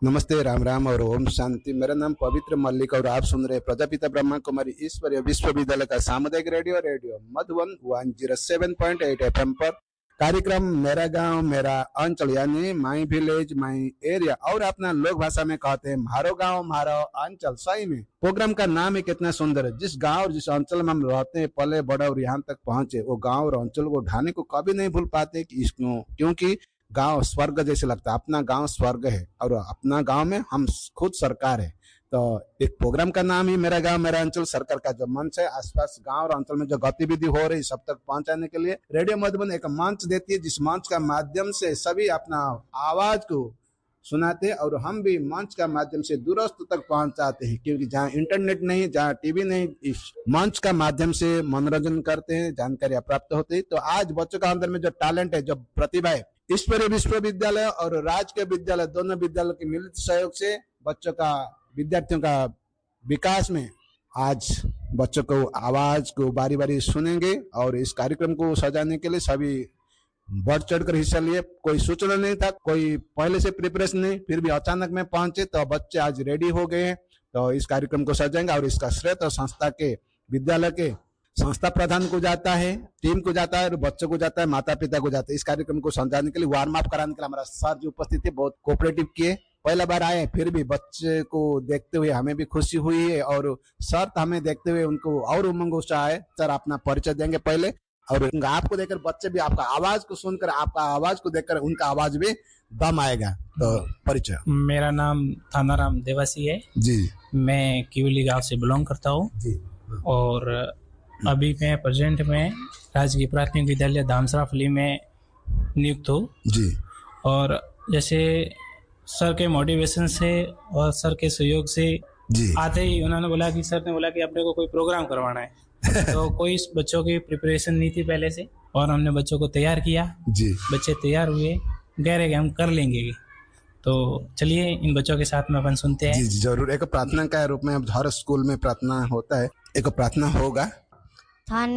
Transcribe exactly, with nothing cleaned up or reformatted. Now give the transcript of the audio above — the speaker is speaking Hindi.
नमस्ते, राम राम और ओम शांति। मेरा नाम पवित्र मल्लिक और आप सुन रहे प्रजापिता ब्रह्मा कुमारी ईश्वरीय विश्वविद्यालय का सामुदायिक radio radio Madhuban one zero seven point eight F M पर कार्यक्रम मेरा गांव मेरा अंचल यानी माई विलेज माई एरिया और अपना लोक भाषा में कहते हैं मारो गांव मारो अंचल। सही में प्रोग्राम का नाम ही कितना सुंदर है। जिस गांव और जिस अंचल में हम रहते हैं, पले बड़े और यहाँ तक पहुंचे, वो गांव और अंचल को ढाने को कभी नहीं भूल पाते कि इसको, क्योंकि गांव स्वर्ग जैसे लगता है। अपना गांव स्वर्ग है और अपना गांव में हम खुद सरकार है। तो एक प्रोग्राम का नाम ही मेरा गांव मेरा अंचल। सरकार का जो मंच है, आसपास गांव और अंचल में जो गतिविधि हो रही सब तक पहुंचाने के लिए रेडियो मधुबन एक मंच देती है, जिस मंच का माध्यम से सभी अपना आवाज को सुनाते हैं और हम भी मंच का माध्यम से दूरस्थ तक पहुंचाते हैं, क्योंकि जहाँ इंटरनेट नहीं, जहाँ टीवी नहीं, इस मंच का माध्यम से मनोरंजन करते हैं, जानकारियां प्राप्त होती है। तो आज बच्चों का अंदर में जो टैलेंट है, जो प्रतिभा है, ईश्वरीय विश्वविद्यालय और राजकीय विद्यालय दोनों विद्यालय के मिलित सहयोग से बच्चों का, विद्यार्थियों का विकास में आज बच्चों को आवाज को बारी बारी सुनेंगे। और इस कार्यक्रम को सजाने के लिए सभी बढ़ चढ़कर हिस्सा लिए। कोई सूचना नहीं था, कोई पहले से प्रिपरेशन नहीं, फिर भी अचानक में पहुंचे तो बच्चे आज रेडी हो गए हैं। तो इस कार्यक्रम को सजाएंगे और इसका श्रेय तो संस्था के, विद्यालय के संस्था प्रधान को जाता है, टीम को जाता है और बच्चों को जाता है, माता पिता को जाता है। इस कार्यक्रम को समझाने के लिए, वार्म अप कराने के लिए हमारा सर जो उपस्थित है, बहुत कोऑपरेटिव किए। पहला बार आए, फिर भी बच्चे को देखते हुए हमें भी खुशी हुई है और सर हमें देखते हुए उनको और उमंग उत्साह है। सर अपना परिचय देंगे पहले, और आपको देखकर बच्चे भी आपका आवाज को सुनकर, आपका आवाज को देखकर उनका आवाज भी दम आएगा। तो परिचय। मेरा नाम थानाराम देवासी है जी। मैं किवली गांव से बिलोंग करता हूँ जी। और अभी मैं प्रेजेंट में राजकीय प्राथमिक विद्यालय धामसराफली में नियुक्त हूँ जी। और जैसे सर के मोटिवेशन से और सर के सहयोग से जी, आते ही उन्होंने बोला कि सर ने बोला कि अपने को कोई प्रोग्राम करवाना है। तो कोई बच्चों की प्रिपरेशन नहीं थी पहले से, और हमने बच्चों को तैयार किया जी। बच्चे तैयार हुए, कह रहे कि हम कर लेंगे। तो चलिए इन बच्चों के साथ में अपन सुनते हैं। जी जरूर। एक प्रार्थना का रूप में हर स्कूल में प्रार्थना होता है, एक प्रार्थना होगा।